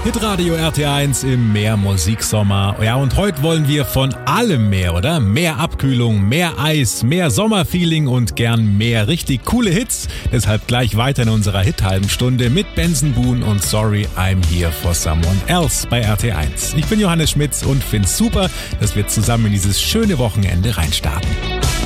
Hitradio RT1 im Meer-Musiksommer. Ja, und heute wollen wir von allem mehr, oder? Mehr Abkühlung, mehr Eis, mehr Sommerfeeling und gern mehr richtig coole Hits. Deshalb gleich weiter in unserer Hit-Halbenstunde mit Benson Boone und Sorry, I'm Here for Someone Else bei RT1. Ich bin Johannes Schmitz und find's super, dass wir zusammen in dieses schöne Wochenende reinstarten.